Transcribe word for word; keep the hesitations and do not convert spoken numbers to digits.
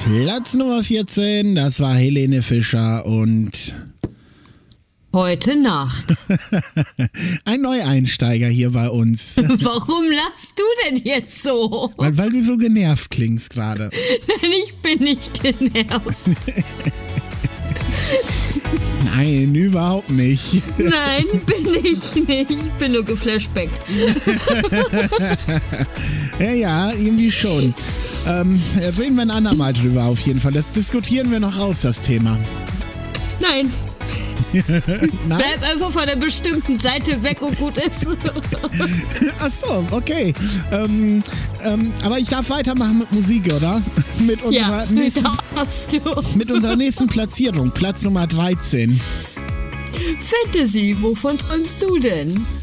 Platz Nummer vierzehn, das war Helene Fischer und Heute Nacht. ein Neueinsteiger hier bei uns. Warum lachst du denn jetzt so? Weil, weil du so genervt klingst gerade. Nein, ich bin nicht genervt. Nein, überhaupt nicht. Nein, bin ich nicht. Ich bin nur geflashbackt. Ja, ja, irgendwie schon. Ähm, reden wir ein andermal drüber auf jeden Fall. Das diskutieren wir noch aus, das Thema. Nein. Nein? Bleib einfach von der bestimmten Seite weg und gut ist. Ach so, okay. Ähm, ähm, aber ich darf weitermachen mit Musik, oder? Mit unserer, Ja, nächsten, darfst du. mit unserer nächsten Platzierung, Platz Nummer dreizehn. Fantasy, wovon träumst du denn?